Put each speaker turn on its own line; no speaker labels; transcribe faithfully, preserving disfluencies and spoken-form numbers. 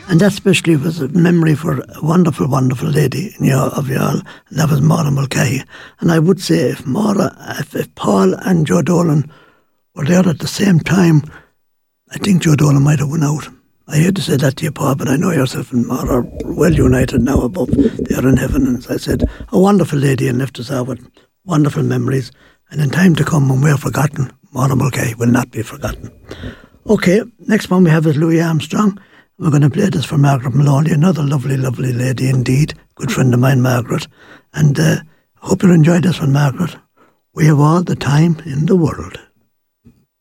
And that especially was a memory for a wonderful, wonderful lady you know, of y'all, and that was Maura Mulcahy. And I would say if Maura, if, if Paul and Joe Dolan were there at the same time, I think Joe Dolan might have won out. I hate to say that to you, Paul, but I know yourself and Maura are well united now above. They're in heaven. And as I said, a wonderful lady and left us out with wonderful memories. And in time to come, when we're forgotten, Maura Mulcahy will not be forgotten. Okay, next one we have is Louis Armstrong. We're going to play this for Margaret Maloney, another lovely, lovely lady indeed. Good friend of mine, Margaret. And I uh, hope you'll enjoy this one, Margaret. We have all the time in the world.